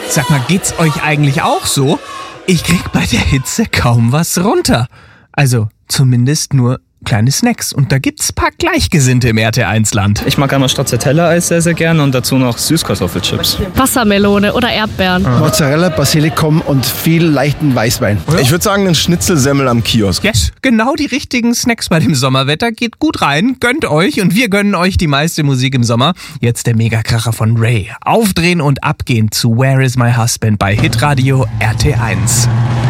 Sag mal, geht's euch eigentlich auch so? Ich krieg bei der Hitze kaum was runter. Also zumindest nur kleine Snacks. Und da gibt's paar Gleichgesinnte im RT1-Land. Ich mag einmal Stracciatella-Eis sehr, sehr gern und dazu noch Süßkartoffelchips. Wassermelone oder Erdbeeren. Mozzarella, Basilikum und viel leichten Weißwein. Ich würde sagen, ein Schnitzelsemmel am Kiosk. Yes, genau die richtigen Snacks bei dem Sommerwetter. Geht gut rein, gönnt euch und wir gönnen euch die meiste Musik im Sommer. Jetzt der Megakracher von Ray. Aufdrehen und abgehen zu Where is my husband bei Hitradio RT1.